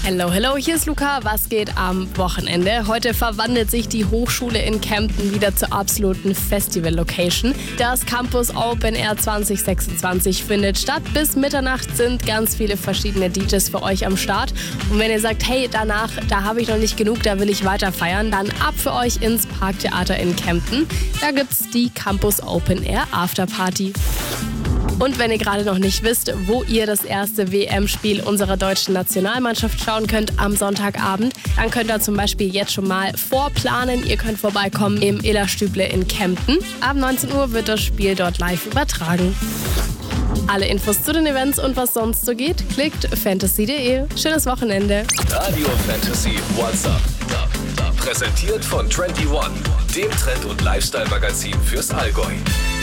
Hello, hello, hier ist Luca. Was geht am Wochenende? Heute verwandelt sich die Hochschule in Kempten wieder zur absoluten Festival-Location. Das Campus Open Air 2026 findet statt. Bis Mitternacht sind ganz viele verschiedene DJs für euch am Start. Und wenn ihr sagt, hey, danach, da habe ich noch nicht genug, da will ich weiter feiern, dann ab für euch ins Parktheater in Kempten. Da gibt's die Campus Open Air Afterparty. Und wenn ihr gerade noch nicht wisst, wo ihr das erste WM-Spiel unserer deutschen Nationalmannschaft schauen könnt am Sonntagabend, dann könnt ihr zum Beispiel jetzt schon mal vorplanen. Ihr könnt vorbeikommen im Illerstüble in Kempten. Ab 19 Uhr wird das Spiel dort live übertragen. Alle Infos zu den Events und was sonst so geht, klickt fantasy.de. Schönes Wochenende. Radio Fantasy WhatsApp. Präsentiert von 21, dem Trend- und Lifestyle-Magazin fürs Allgäu.